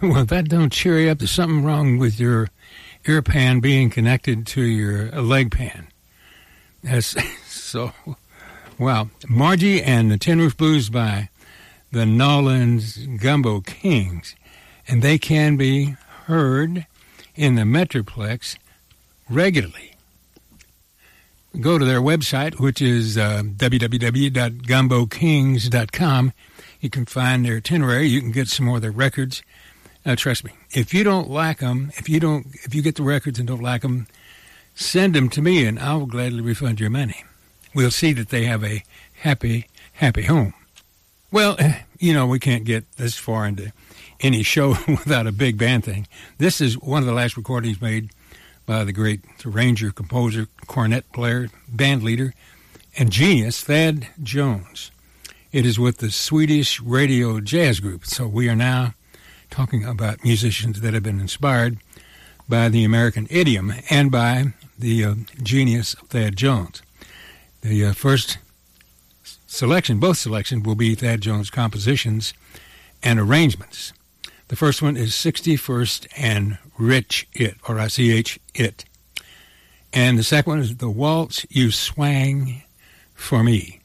Well, that don't cheer you up. There's something wrong with your ear pan being connected to your leg pan. That's so. Wow. Margie and the Tin Roof Blues by the Nolans Gumbo Kings. And they can be heard in the Metroplex regularly. Go to their website, which is www.gumbokings.com. You can find their itinerary. You can get some more of their records. Trust me, if you don't like them, if you get the records and don't like them, send them to me and I will gladly refund your money. We'll see that they have a happy, happy home. Well, we can't get this far into any show without a big band thing. This is one of the last recordings made by the great arranger, composer, cornet player, band leader, and genius, Thad Jones. It is with the Swedish Radio Jazz Group. So we are now talking about musicians that have been inspired by the American idiom and by the genius of Thad Jones. The first selection, both selections, will be Thad Jones' compositions and arrangements. The first one is 61st and Rich It, or R-I-C-H, It. And the second one is The Waltz You Swang for Me.